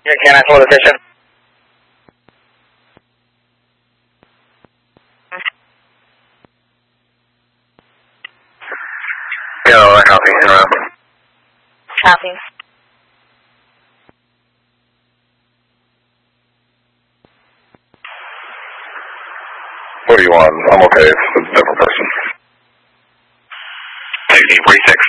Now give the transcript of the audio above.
Here, can I hold attention? Yeah, copy. Copy. What do you want? I'm okay. It's a different person. Safety 46.